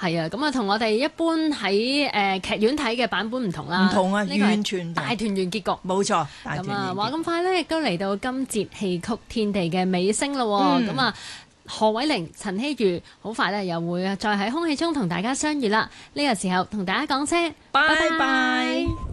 係啊，咁啊同我哋一般喺劇院睇嘅版本唔同啦， 唔同啊， 呢個完全大團圓結局。 冇錯，大團咁啊， 圓結話咁快咧，亦都嚟到今節戲曲天地嘅尾聲咯。咁啊，何偉玲、陳希瑜好快咧又會再喺空氣中同大家相遇啦。呢個時候同大家講聲， 拜拜拜。 拜。